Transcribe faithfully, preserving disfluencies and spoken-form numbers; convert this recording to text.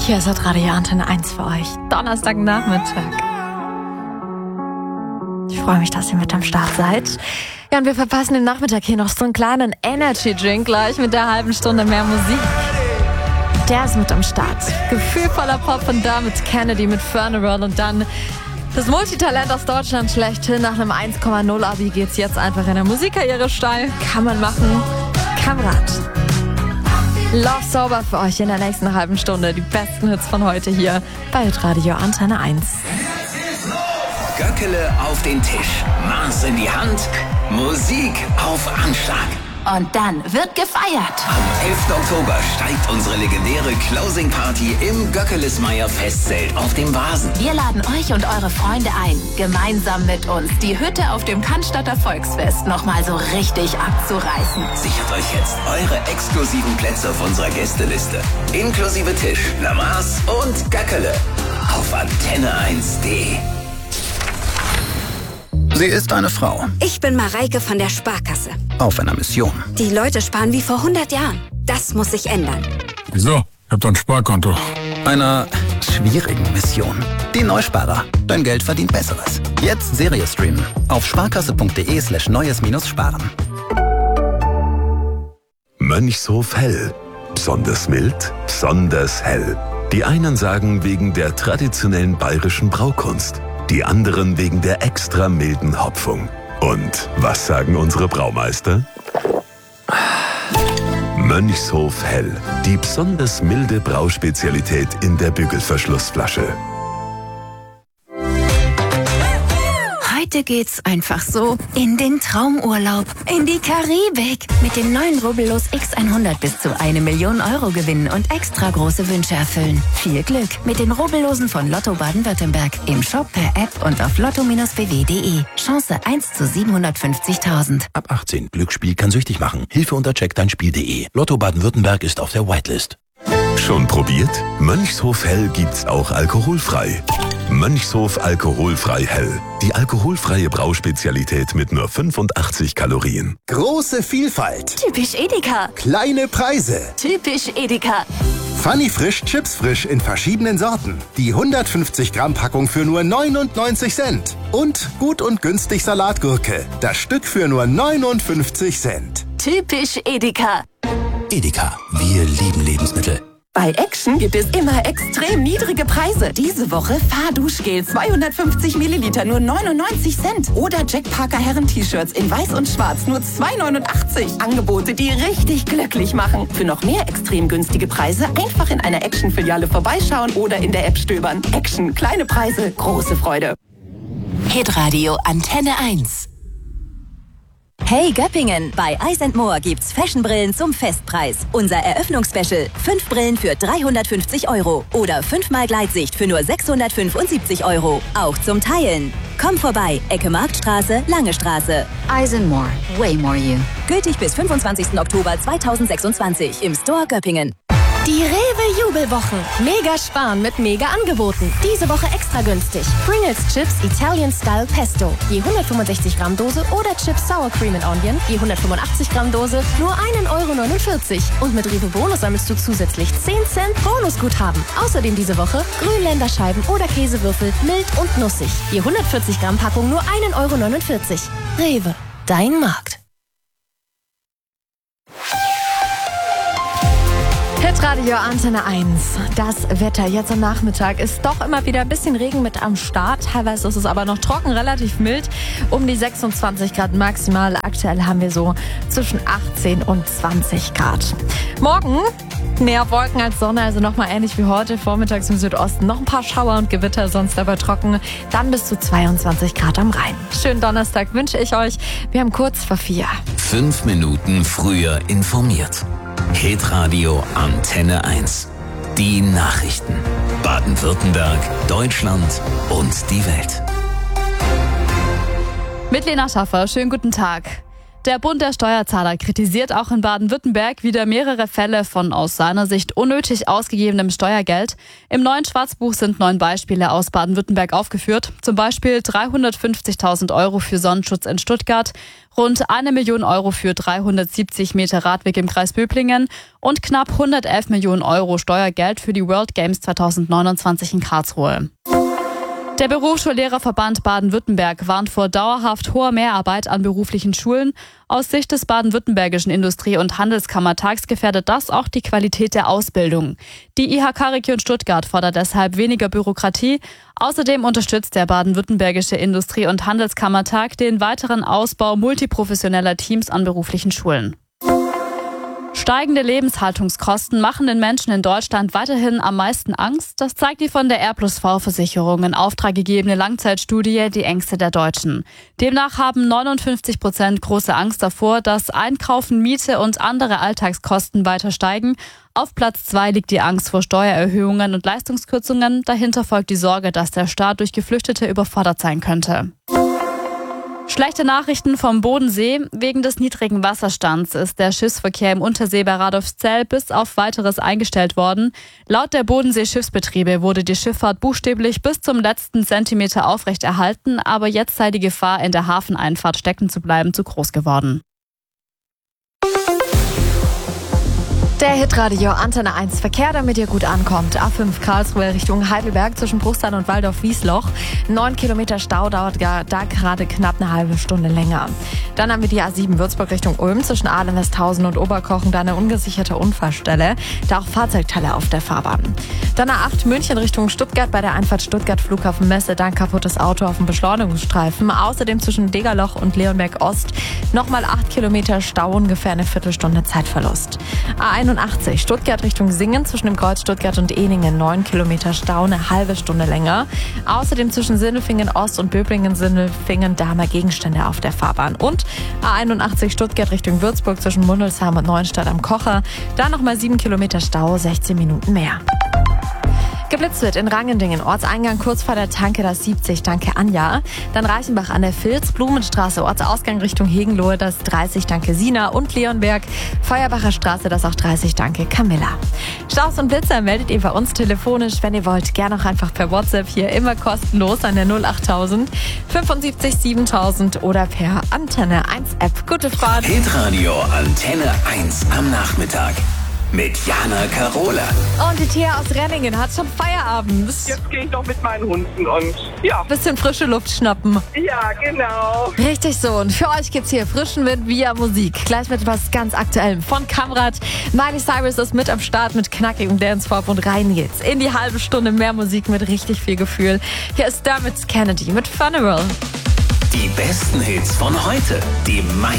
Hier ist das Radio Antenne eins für euch. Donnerstagnachmittag. Ich freue mich, dass ihr mit am Start seid. Ja, und wir verpassen den Nachmittag hier noch so einen kleinen Energy-Drink gleich mit der halben Stunde mehr Musik. Der ist mit am Start. Gefühlvoller Pop von Dermot Kennedy mit Funeral und dann das Multitalent aus Deutschland schlechthin. Nach einem eins Komma null Abi geht's jetzt einfach in der Musikkarriere steil. Kann man machen. Kamerad. Love Sober für euch in der nächsten halben Stunde. Die besten Hits von heute hier bei Radio Antenne eins. Göckele auf den Tisch, Maß in die Hand, Musik auf Anschlag. Und dann wird gefeiert. Am elften Oktober steigt unsere legendäre Closing Party im Göckelesmeier Festzelt auf dem Vasen. Wir laden euch und eure Freunde ein, gemeinsam mit uns die Hütte auf dem Cannstatter Volksfest nochmal so richtig abzureißen. Sichert euch jetzt eure exklusiven Plätze auf unserer Gästeliste. Inklusive Tisch, Lamaß und Göckele. Auf antenne eins punkt de. Sie ist eine Frau. Ich bin Mareike von der Sparkasse. Auf einer Mission. Die Leute sparen wie vor hundert Jahren. Das muss sich ändern. Wieso? Ich hab doch ein Sparkonto. Einer schwierigen Mission. Die Neusparer. Dein Geld verdient Besseres. Jetzt Serie streamen. Auf sparkasse.de slash neues minus sparen. Mönchshof Hell. Besonders mild, besonders hell. Die einen sagen wegen der traditionellen bayerischen Braukunst. Die anderen wegen der extra milden Hopfung. Und was sagen unsere Braumeister? Mönchshof Hell. Die besonders milde Brauspezialität in der Bügelverschlussflasche. Heute geht's einfach so in den Traumurlaub, in die Karibik. Mit dem neuen Rubbellos X hundert bis zu eine Million Euro gewinnen und extra große Wünsche erfüllen. Viel Glück mit den Rubbellosen von Lotto Baden-Württemberg. Im Shop, per App und auf lotto Bindestrich b w punkt de. Chance eins zu siebenhundertfünfzigtausend. Ab achtzehn. Glücksspiel kann süchtig machen. Hilfe unter check dein Spiel punkt de. Lotto Baden-Württemberg ist auf der Whitelist. Schon probiert? Mönchshof Hell gibt's auch alkoholfrei. Mönchshof Alkoholfrei Hell. Die alkoholfreie Brauspezialität mit nur fünfundachtzig Kalorien. Große Vielfalt. Typisch Edeka. Kleine Preise. Typisch Edeka. Funny Frisch Chips Frisch in verschiedenen Sorten. Die hundertfünfzig Gramm Packung für nur neunundneunzig Cent. Und gut und günstig Salatgurke. Das Stück für nur neunundfünfzig Cent. Typisch Edeka. Edeka. Wir lieben Lebensmittel. Bei Action gibt es immer extrem niedrige Preise. Diese Woche Fahrduschgel zweihundertfünfzig Milliliter nur neunundneunzig Cent. Oder Jack Parker Herren-T-Shirts in weiß und schwarz nur zwei neunundachtzig. Angebote, die richtig glücklich machen. Für noch mehr extrem günstige Preise einfach in einer Action-Filiale vorbeischauen oder in der App stöbern. Action, kleine Preise, große Freude. Hitradio Antenne eins. Hey Göppingen, bei Eyes and More gibt's Fashionbrillen zum Festpreis. Unser Eröffnungsspecial, fünf Brillen für dreihundertfünfzig Euro oder fünfmal Gleitsicht für nur sechshundertfünfundsiebzig Euro. Auch zum Teilen. Komm vorbei, Ecke Marktstraße, Lange Straße. Eyes and More, way more you. Gültig bis fünfundzwanzigsten Oktober zweitausendsechsundzwanzig im Store Göppingen. Die Rewe-Jubelwochen. Mega sparen mit Mega-Angeboten. Diese Woche extra günstig. Pringles Chips Italian Style Pesto. Je hundertfünfundsechzig Gramm Dose oder Chips Sour Cream and Onion. Je hundertfünfundachtzig Gramm Dose nur ein Euro neunundvierzig. Und mit Rewe Bonus sammelst du zusätzlich zehn Cent Bonusguthaben. Außerdem diese Woche Grünländerscheiben oder Käsewürfel mild und nussig. Je hundertvierzig Gramm Packung nur ein Euro neunundvierzig. Rewe, dein Markt. Radio Antenne eins. Das Wetter jetzt am Nachmittag ist doch immer wieder ein bisschen Regen mit am Start. Teilweise ist es aber noch trocken, relativ mild. Um die sechsundzwanzig Grad maximal. Aktuell haben wir so zwischen achtzehn und zwanzig Grad. Morgen mehr Wolken als Sonne, also nochmal ähnlich wie heute. Vormittags im Südosten noch ein paar Schauer und Gewitter, sonst aber trocken. Dann bis zu zweiundzwanzig Grad am Rhein. Schönen Donnerstag wünsche ich euch. Wir haben kurz vor vier. Fünf Minuten früher informiert. Hitradio Antenne eins. Die Nachrichten. Baden-Württemberg, Deutschland und die Welt. Mit Lena Schaffer, schönen guten Tag. Der Bund der Steuerzahler kritisiert auch in Baden-Württemberg wieder mehrere Fälle von aus seiner Sicht unnötig ausgegebenem Steuergeld. Im neuen Schwarzbuch sind neun Beispiele aus Baden-Württemberg aufgeführt. Zum Beispiel dreihundertfünfzigtausend Euro für Sonnenschutz in Stuttgart, rund eine Million Euro für dreihundertsiebzig Meter Radweg im Kreis Böblingen und knapp hundertelf Millionen Euro Steuergeld für die World Games zweitausendneunundzwanzig in Karlsruhe. Der Berufsschullehrerverband Baden-Württemberg warnt vor dauerhaft hoher Mehrarbeit an beruflichen Schulen. Aus Sicht des baden-württembergischen Industrie- und Handelskammertags gefährdet das auch die Qualität der Ausbildung. Die I H K-Region Stuttgart fordert deshalb weniger Bürokratie. Außerdem unterstützt der baden-württembergische Industrie- und Handelskammertag den weiteren Ausbau multiprofessioneller Teams an beruflichen Schulen. Steigende Lebenshaltungskosten machen den Menschen in Deutschland weiterhin am meisten Angst. Das zeigt die von der R plus V-Versicherung in Auftrag gegebene Langzeitstudie Die Ängste der Deutschen. Demnach haben neunundfünfzig Prozent große Angst davor, dass Einkaufen, Miete und andere Alltagskosten weiter steigen. Auf Platz zwei liegt die Angst vor Steuererhöhungen und Leistungskürzungen. Dahinter folgt die Sorge, dass der Staat durch Geflüchtete überfordert sein könnte. Schlechte Nachrichten vom Bodensee. Wegen des niedrigen Wasserstands ist der Schiffsverkehr im Untersee bei Radolfzell bis auf Weiteres eingestellt worden. Laut der Bodensee-Schiffsbetriebe wurde die Schifffahrt buchstäblich bis zum letzten Zentimeter aufrechterhalten, aber jetzt sei die Gefahr, in der Hafeneinfahrt stecken zu bleiben, zu groß geworden. Der Hitradio Antenne eins Verkehr, damit ihr gut ankommt. A fünf Karlsruhe Richtung Heidelberg zwischen Bruchsal und Waldorf-Wiesloch. Neun Kilometer Stau, dauert da gerade knapp eine halbe Stunde länger. Dann haben wir die A sieben Würzburg Richtung Ulm zwischen Aalen, Westhausen und Oberkochen. Da eine ungesicherte Unfallstelle. Da auch Fahrzeugteile auf der Fahrbahn. Dann A acht München Richtung Stuttgart bei der Einfahrt Stuttgart Flughafen Messe. Dann kaputtes Auto auf dem Beschleunigungsstreifen. Außerdem zwischen Degerloch und Leonberg Ost nochmal acht Kilometer Stau, ungefähr eine Viertelstunde Zeitverlust. A einundachtzig Stuttgart Richtung Singen zwischen dem Kreuz Stuttgart und Ehningen neun Kilometer Stau, eine halbe Stunde länger. Außerdem zwischen Sindelfingen Ost und Böblingen-Sindelfingen da haben wir Gegenstände auf der Fahrbahn. Und A einundachtzig Stuttgart Richtung Würzburg zwischen Mundelsheim und Neuenstadt am Kocher. Da nochmal sieben Kilometer Stau, sechzehn Minuten mehr. Geblitzt wird in Rangendingen, Ortseingang kurz vor der Tanke, das siebzig, danke Anja. Dann Reichenbach an der Vilz, Blumenstraße, Ortsausgang Richtung Hegenlohe, das dreißig, danke Sina. Und Leonberg, Feuerbacher Straße, das auch dreißig, danke Camilla. Staus und Blitzer meldet ihr bei uns telefonisch, wenn ihr wollt, gerne auch einfach per WhatsApp hier, immer kostenlos an der null achttausend fünfundsiebzig siebentausend oder per Antenne eins App. Gute Fahrt. Hitradio Antenne eins am Nachmittag. Mit Jana Carola. Und die Tia aus Renningen hat schon Feierabend. Jetzt gehe ich noch mit meinen Hunden und ja. Bisschen frische Luft schnappen. Ja, genau. Richtig so. Und für euch gibt's hier frischen Wind via Musik. Gleich mit was ganz Aktuellem von Kamrat. Miley Cyrus ist mit am Start mit knackigem Dancepop und rein geht's in die halbe Stunde mehr Musik mit richtig viel Gefühl. Hier ist Dermot Kennedy mit Funeral. Die besten Hits von heute. Die meisten